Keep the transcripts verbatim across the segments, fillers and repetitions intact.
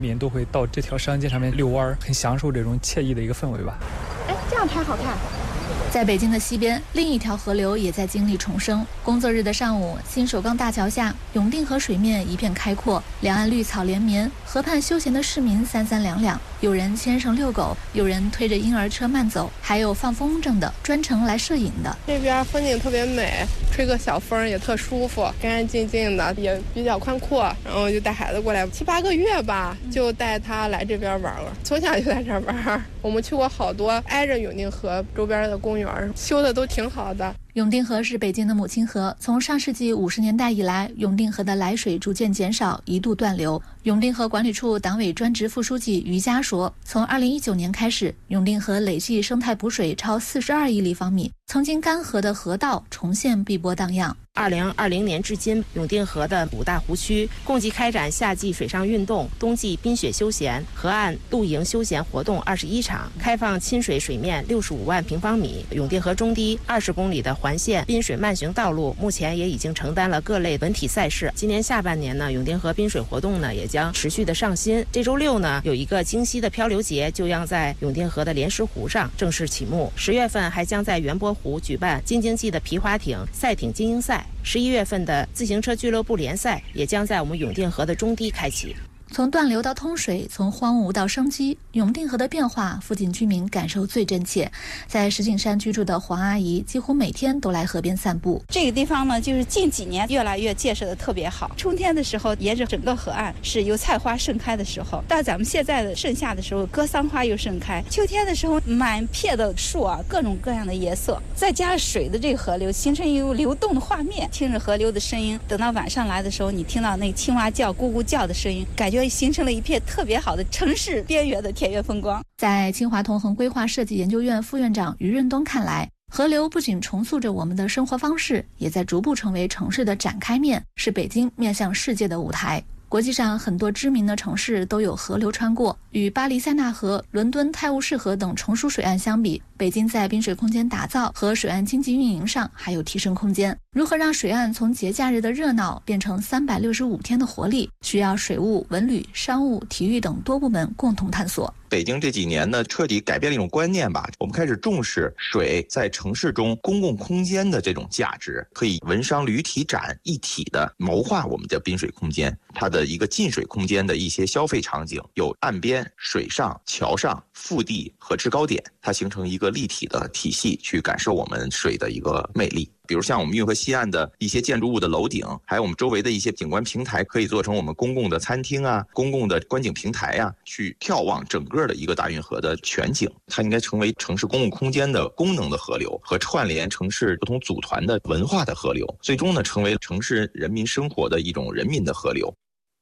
每年都会到这条商街上面遛弯，很享受这种惬意的一个氛围吧。 哎，这样拍好看。 在北京的西边，另一条河流也在经历重生。工作日的上午，新首钢大桥下，永定河水面一片开阔，两岸绿草连绵，河畔休闲的市民三三两两，有人牵绳遛狗，有人推着婴儿车慢走，还有放风筝的，专程来摄影的。 这边风景特别美，吹个小风也特舒服，干干净净的，也比较宽阔。然后就带孩子过来七八个月吧，就带他来这边玩了，从小就在这玩。我们去过好多挨着永定河周边的公园，修的都挺好的。 永定河是北京的母亲河，从上世纪五十年代以来，永定河的来水逐渐减少，一度断流。永定河管理处党委专职副书记于佳说，从二零一九年开始，永定河累计生态补水超四十二亿立方米，曾经干涸的河道重现碧波荡漾。 二零二零年至今，永定河的五大湖区共计开展夏季水上运动、冬季冰雪休闲、河岸露营休闲活动二十一场，开放亲水水面六十五万平方米。永定河中堤二十公里的环线滨水慢行道路，目前也已经承担了各类文体赛事。今年下半年呢，永定河滨水活动呢也将持续的上新。这周六呢，有一个京西的漂流节就将在永定河的莲石湖上正式启幕。十月份还将在元波湖举办京津冀的皮划艇赛艇精英赛。十一月份的自行车俱乐部联赛也将在我们永定河的中堤开启。 从断流到通水，从荒芜到生机，永定河的变化，附近居民感受最真切。在石景山居住的黄阿姨，几乎每天都来河边散步。 这个地方呢，就是近几年越来越建设的特别好。春天的时候，沿着整个河岸是油菜花盛开的时候；到咱们现在的盛夏的时候，格桑花又盛开。秋天的时候，满片的树啊，各种各样的颜色，再加上水的这个河流，形成一个流动的画面。听着河流的声音，等到晚上来的时候，你听到那个青蛙叫、咕咕叫的声音，感觉形成了一片特别好的城市边缘的田园风光。 在清华同恒规划设计研究院副院长于润东看来，河流不仅重塑着我们的生活方式，也在逐步成为城市的展开面，是北京面向世界的舞台。国际上很多知名的城市都有河流穿过，与巴黎塞纳河、伦敦泰晤士河等成熟水岸相比，北京在滨水空间打造和水岸经济运营上还有提升空间。如何让水岸从节假日的热闹变成三百六十五天的活力，需要水务、文旅、商务、体育等多部门共同探索。 北京这几年呢，彻底改变了一种观念吧。我们开始重视水在城市中公共空间的这种价值，可以文商旅体展一体的谋划我们的滨水空间，它的一个近水空间的一些消费场景，有岸边、水上、桥上、腹地和制高点，它形成一个立体的体系，去感受我们水的一个魅力。比如像我们运河西岸的一些建筑物的楼顶，还有我们周围的一些景观平台，可以做成我们公共的餐厅啊、公共的观景平台啊，去眺望整个的一个大运河的全景。它应该成为城市公共空间的功能的河流，和串联城市不同组团的文化的河流，最终呢，成为城市人民生活的一种人民的河流。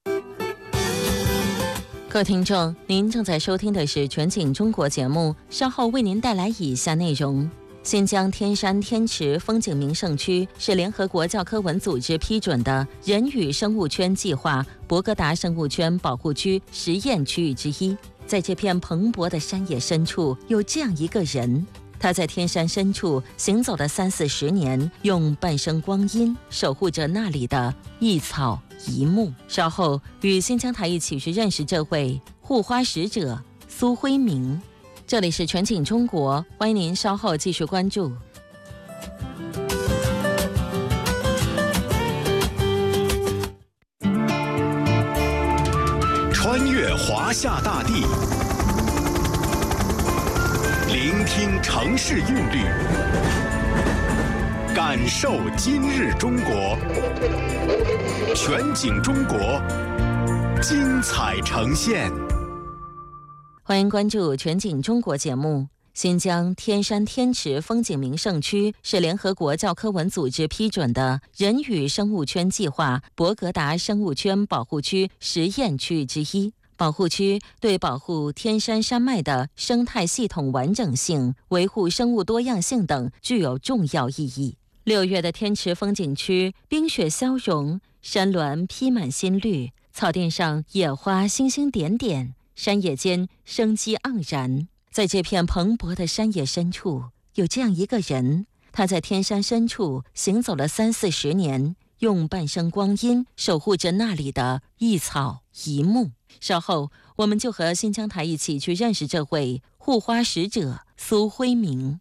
各位听众，您正在收听的是全景中国节目，稍后为您带来以下内容。新疆天山天池风景名胜区是联合国教科文组织批准的人与生物圈计划博格达生物圈保护区实验区域之一。在这片蓬勃的山野深处，有这样一个人，他在天山深处行走了三四十年，用半生光阴守护着那里的一草一木。稍后与新疆台一起去认识这位护花使者苏辉明。这里是全景中国，欢迎您稍后继续关注。 穿越华夏大地，聆听城市韵律，感受今日中国。全景中国，精彩呈现。 欢迎关注全景中国节目。新疆天山天池风景名胜区是联合国教科文组织批准的人与生物圈计划博格达生物圈保护区实验区域之一。保护区对保护天山山脉的生态系统完整性、维护生物多样性等具有重要意义。六月的天池风景区，冰雪消融，山峦披满新绿，草甸上野花星星点点，山野间生机盎然。在这片蓬勃的山野深处，有这样一个人，他在天山深处行走了三四十年，用半生光阴守护着那里的一草一幕。稍后我们就和新疆台一起去认识这位护花使者苏辉明。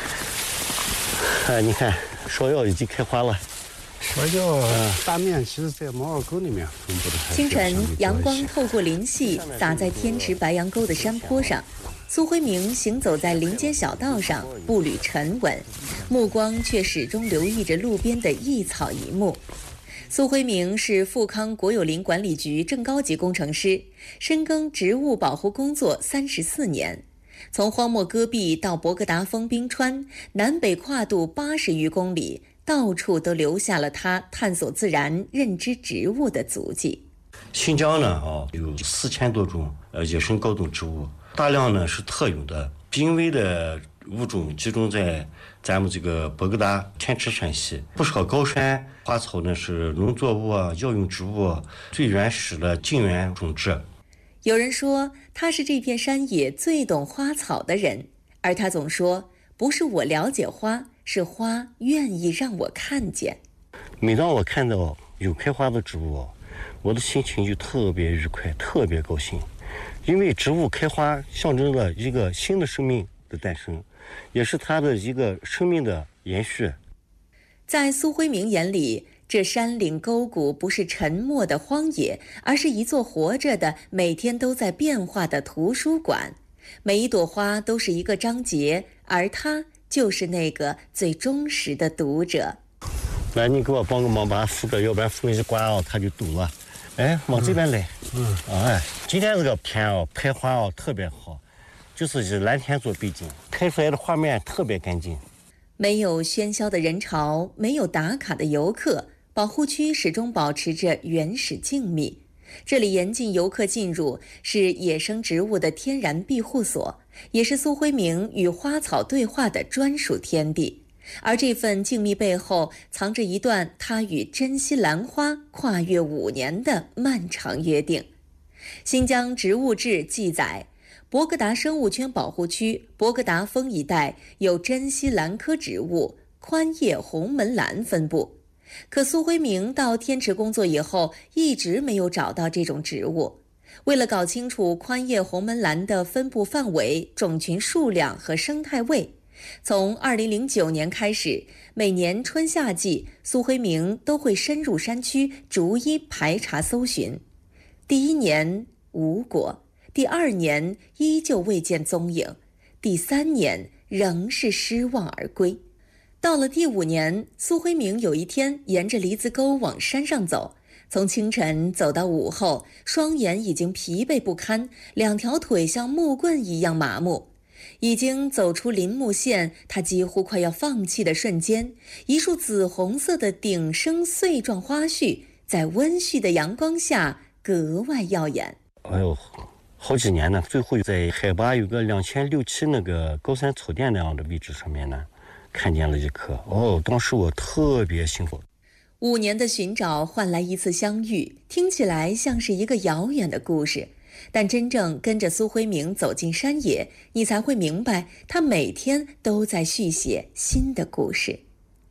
哎，你看芍药已经开花了。 芍药大面其实在毛耳沟里面分布的。 清晨，阳光透过林隙洒在天池白杨沟的山坡上。苏辉明行走在林间小道上，步履沉稳，目光却始终留意着路边的一草一木。苏辉明是富康国有林管理局正高级工程师，深耕植物保护工作三十四年。从荒漠戈壁到博格达峰冰川，南北跨度八十余公里，到处都留下了他探索自然、认知植物的足迹。 新疆呢，啊，有四千多种呃野生高等植物，大量呢是特有的、濒危的物种集中在咱们这个博格达天池山系。不少高山花草呢是农作物啊、药用植物啊最原始的近缘种质。 有人说他是这片山野最懂花草的人，而他总说，不是我了解花，是花愿意让我看见。 每当我看到有开花的植物，我的心情就特别愉快，特别高兴。因为植物开花象征了一个新的生命的诞生，也是它的一个生命的延续。 在苏辉明眼里，这山岭沟谷不是沉默的荒野，而是一座活着的、每天都在变化的图书馆。每一朵花都是一个章节，而他就是那个最忠实的读者。 来，你给我帮个忙，把它扶着，要不然风一刮哦，它就堵了。哎，往这边来。嗯，哎，今天这个天哦，拍花哦特别好，就是以蓝天做背景，拍出来的画面特别干净。 没有喧嚣的人潮，没有打卡的游客，保护区始终保持着原始静谧。这里严禁游客进入，是野生植物的天然庇护所，也是苏辉明与花草对话的专属天地。而这份静谧背后，藏着一段他与珍稀兰花跨越五年的漫长约定。新疆植物志记载，博格达生物圈保护区博格达峰一带有珍稀兰科植物宽叶红门兰分布，可苏辉明到天池工作以后，一直没有找到这种植物。为了搞清楚宽叶红门兰的分布范围、种群数量和生态位，从二零零九年开始，每年春夏季，苏辉明都会深入山区，逐一排查搜寻。第一年无果，第二年依旧未见踪影，第三年仍是失望而归。到了第五年，苏辉明有一天沿着梨子沟往山上走，从清晨走到午后，双眼已经疲惫不堪，两条腿像木棍一样麻木。已经走出林木线，他几乎快要放弃的瞬间，一束紫红色的顶生穗状花絮在温煦的阳光下格外耀眼。 哎呦，好几年呢，最后在海拔有个两千六七那个高山草甸那样的位置上面呢，看见了一棵。哦，当时我特别兴奋。 五年的寻找换来一次相遇，听起来像是一个遥远的故事，但真正跟着苏辉明走进山野，你才会明白，他每天都在续写新的故事。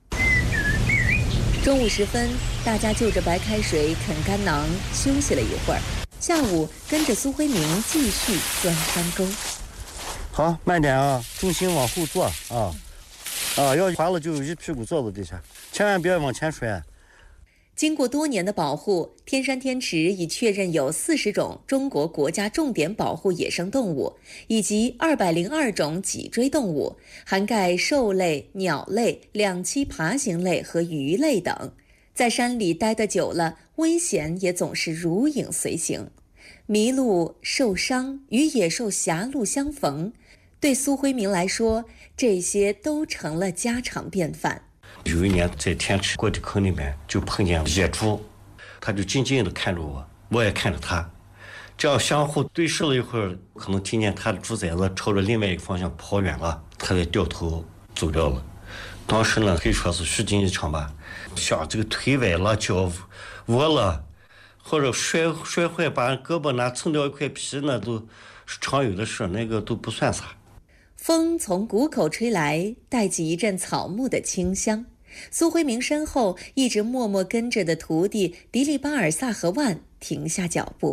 中午时分，大家就着白开水啃干囊休息了一会儿，下午跟着苏辉明继续钻山沟。 好，慢点啊，重心往后坐啊，啊，要滑了就一屁股坐到地下，千万别往前摔。 经过多年的保护，天山天池已确认有四十种中国国家重点保护野生动物，以及二百零二种脊椎动物，涵盖兽类、鸟类、两栖爬行类和鱼类等。在山里待得久了，危险也总是如影随形。迷路、受伤、与野兽狭路相逢，对苏辉明来说，这些都成了家常便饭。 有一年在天池过地坑里面就碰见野猪，他就静静地看着我，我也看着他，这样相互对视了一会儿，可能听见他的猪崽子朝着另外一个方向跑远了，他才掉头走掉了。当时呢，可以说是虚惊一场吧，像这个腿崴了、脚窝了，或者摔摔坏把胳膊拿蹭掉一块皮，那都是常有的事，那个都不算啥。 风从谷口吹来，带起一阵草木的清香。苏辉明身后一直默默跟着的徒弟迪利巴尔萨和万停下脚步，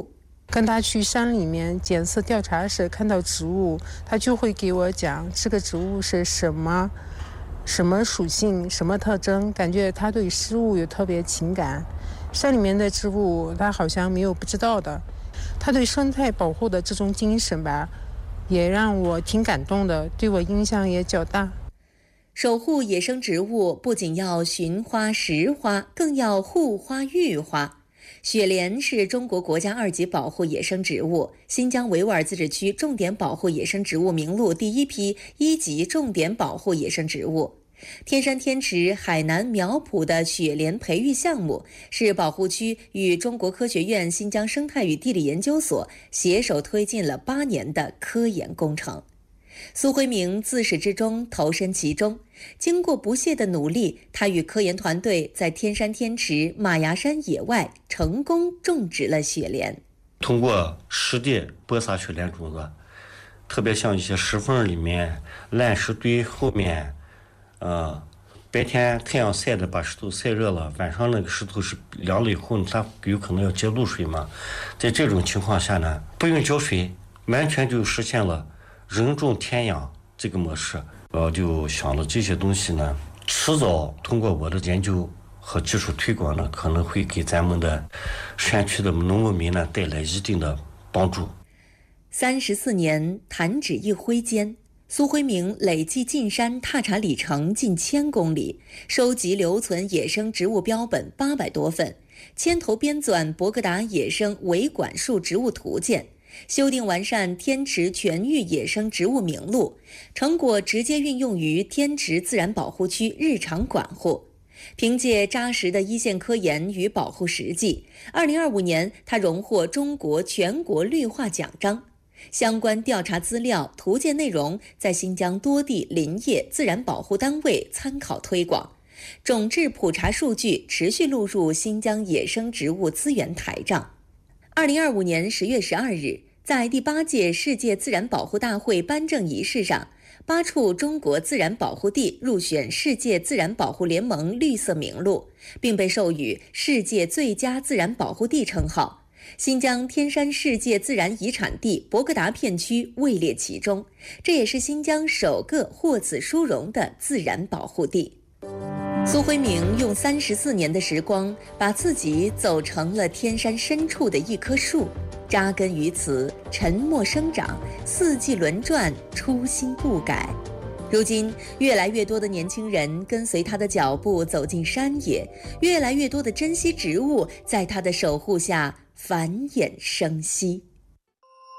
跟他去山里面检测调查时看到植物，他就会给我讲这个植物是什么什么属性什么特征，感觉他对事物有特别情感。山里面的植物他好像没有不知道的，他对生态保护的这种精神吧，也让我挺感动的，对我影响也较大。 守护野生植物不仅要寻花识花，更要护花育花。雪莲是中国国家二级保护野生植物，新疆维吾尔自治区重点保护野生植物名录第一批一级重点保护野生植物。天山天池海南苗圃的雪莲培育项目是保护区与中国科学院新疆生态与地理研究所携手推进了八年的科研工程。苏辉明自始至终投身其中，经过不懈的努力，他与科研团队在天山天池马牙山野外成功种植了雪莲。 通过实地播撒雪莲种子，特别像一些石缝里面、烂石堆后面，呃，白天太阳晒的把石头晒热了，晚上那个石头是凉了以后，它有可能要接露水嘛。在这种情况下呢，不用浇水，完全就实现了人种天养这个模式。我就想了这些东西呢，迟早通过我的研究和技术推广呢，可能会给咱们的山区的农牧民呢带来一定的帮助。 三十四年，弹指一挥间，苏辉明累计进山踏查里程近千公里，收集留存野生植物标本八百多份，牵头编纂博格达野生维管束植物图鉴，修订完善天池全域野生植物名录，成果直接运用于天池自然保护区日常管护。凭借扎实的一线科研与保护实际，二零二五年他荣获中国全国绿化奖章。相关调查资料、图鉴内容在新疆多地林业自然保护单位参考推广，种质普查数据持续录入新疆野生植物资源台账。二零二五年十月十二日，在第八届世界自然保护大会颁证仪式上，八处中国自然保护地入选世界自然保护联盟绿色名录，并被授予世界最佳自然保护地称号。新疆天山世界自然遗产地博格达片区位列其中，这也是新疆首个获此殊荣的自然保护地。苏辉明用三十四年的时光，把自己走成了天山深处的一棵树，扎根于此，沉默生长，四季轮转，初心不改。如今，越来越多的年轻人跟随他的脚步走进山野，越来越多的珍稀植物在他的守护下繁衍生息。